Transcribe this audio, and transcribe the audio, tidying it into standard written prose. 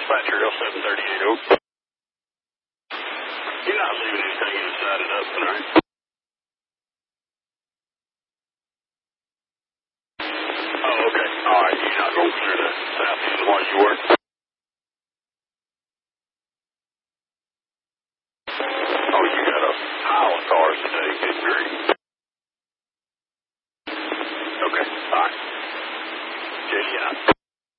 Dispatcher, L738, over. You're not leaving anything inside it up, right? Oh, okay. All right, you're not going clear to southeast while you work?